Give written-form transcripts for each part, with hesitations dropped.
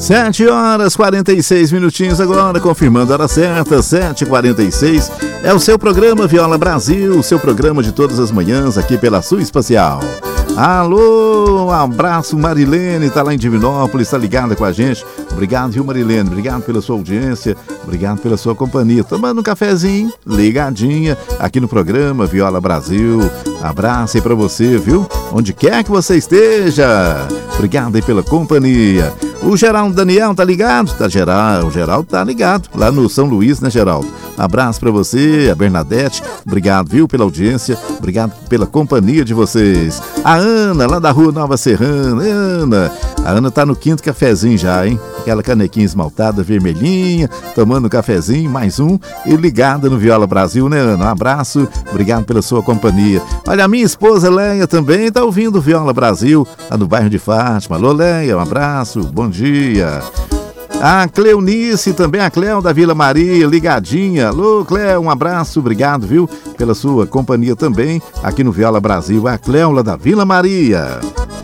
7h46 agora, confirmando a hora certa, 7h46. É o seu programa Viola Brasil, o seu programa de todas as manhãs aqui pela Sul Espacial. Alô, um abraço, Marilene, tá lá em Divinópolis, tá ligada com a gente. Obrigado, viu, Marilene? Obrigado pela sua audiência, obrigado pela sua companhia. Tomando um cafezinho, ligadinha aqui no programa Viola Brasil. Abraço aí pra você, viu? Onde quer que você esteja. Obrigado aí pela companhia. O Geraldo Daniel tá ligado? O Geraldo tá ligado, lá no São Luís, né, Geraldo? Abraço pra você, a Bernadette, obrigado, viu, pela audiência, obrigado pela companhia de vocês. A Ana, lá da Rua Nova Serrana, a Ana tá no 5º cafezinho já, hein? Aquela canequinha esmaltada, vermelhinha, tomando um cafezinho, mais um, e ligada no Viola Brasil, né, Ana? Um abraço, obrigado pela sua companhia. Olha, a minha esposa Leia também tá ouvindo o Viola Brasil, lá no bairro de Fátima. Alô, Leia, um abraço, bom dia. A Cleonice também, a Cleo da Vila Maria, ligadinha. Alô, Cleo, um abraço, obrigado, viu, pela sua companhia também aqui no Viola Brasil. A Cleo lá da Vila Maria.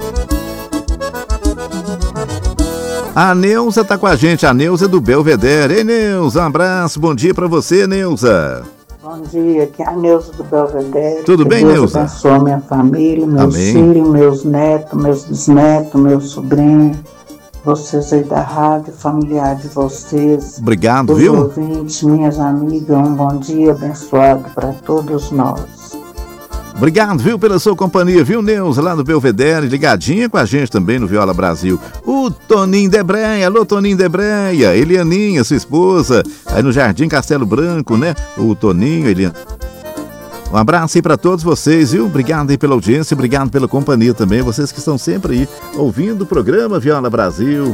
A Neuza tá com a gente, a Neuza do Belvedere. Ei, Neuza, um abraço, bom dia pra você, Neuza. Bom dia, aqui é a Neuza do Belvedere. Tudo bem, Deus Neuza? Abençoe minha família, meus Amém. filhos, meus netos, meus bisnetos, meus sobrinhos, vocês aí da rádio, familiar de vocês. Obrigado, os viu? ouvintes, minhas amigas, um bom dia abençoado para todos nós. Obrigado, viu, pela sua companhia, viu, Neuza, lá no Belvedere, ligadinha com a gente também no Viola Brasil. O Toninho Debreia, alô, Toninho Debreia, Elianinha, sua esposa, aí no Jardim Castelo Branco, né? O Toninho, Eliana. Um abraço aí pra todos vocês, viu? Obrigado aí pela audiência, obrigado pela companhia também, vocês que estão sempre aí ouvindo o programa Viola Brasil.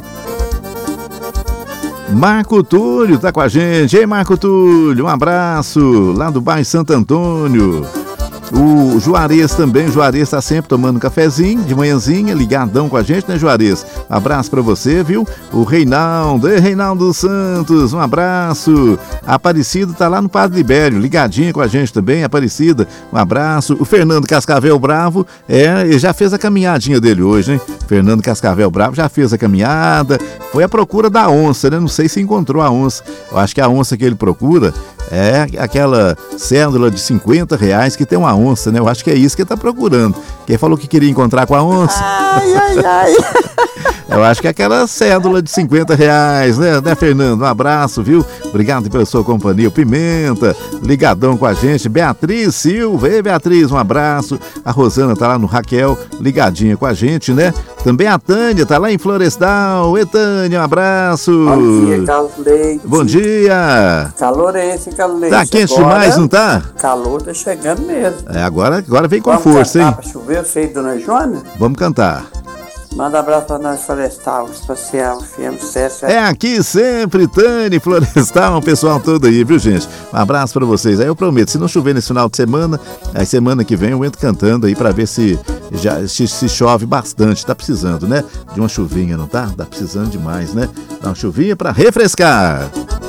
Marco Túlio tá com a gente. Ei, Marco Túlio, um abraço lá do bairro Santo Antônio. O Juarez também, o Juarez tá sempre tomando um cafezinho de manhãzinha, ligadão com a gente, né, Juarez? Um abraço pra você, viu? O Reinaldo, Reinaldo Santos, um abraço. A Aparecida tá lá no Padre Libério, ligadinha com a gente também, Aparecida, um abraço. O Fernando Cascavel Bravo, ele já fez a caminhadinha dele hoje, hein? Fernando Cascavel Bravo já fez a caminhada, foi à procura da onça, né? Não sei se encontrou a onça. Eu acho que a onça que ele procura é aquela cédula de R$50 que tem uma onça, né? Eu acho que é isso que ele tá procurando. Quem falou que queria encontrar com a onça? Ai, ai, ai. Eu acho que é aquela cédula de R$50, né, Fernando? Um abraço, viu? Obrigado pela sua companhia. O Pimenta, ligadão com a gente. Beatriz Silva, ei, Beatriz, um abraço. A Rosana tá lá no Raquel, ligadinha com a gente, né? Também a Tânia tá lá em Florestal. Ei, Tânia, um abraço. Bom dia, Carlos Leite. Bom dia. Calor é esse, Carlos Leite? Tá quente agora, demais, não tá? Calor tá chegando mesmo. Agora vem com Vamos força, hein? Pra chover, feito, dona Joana? Vamos cantar. Manda um abraço pra nós, Florestal, Espacial, FM 7. É aqui sempre, Tânia, Florestal, o pessoal todo aí, viu, gente? Um abraço pra vocês. Aí eu prometo, se não chover nesse final de semana, aí semana que vem eu entro cantando aí pra ver se chove bastante. Tá precisando, né? De uma chuvinha, não tá? Tá precisando demais, né? Dá uma chuvinha pra refrescar.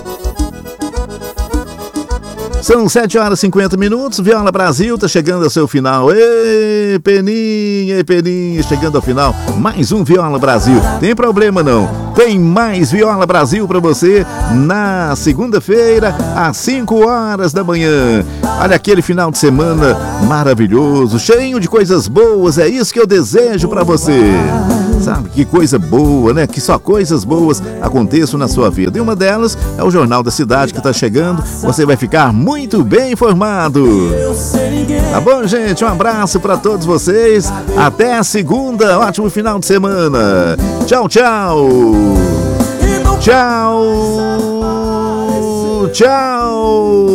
São 7h50, Viola Brasil tá chegando ao seu final. Ei, Peninha, chegando ao final. Mais um Viola Brasil. Tem problema não, tem mais Viola Brasil pra você na segunda-feira, às 5h da manhã. Olha, aquele final de semana maravilhoso, cheio de coisas boas, é isso que eu desejo pra você. Sabe, que coisa boa, né? Que só coisas boas aconteçam na sua vida. E uma delas é o Jornal da Cidade que tá chegando. Você vai ficar muito bem informado. Tá bom, gente? Um abraço pra todos vocês. Até a segunda. Ótimo final de semana. Tchau, tchau. Tchau. Tchau.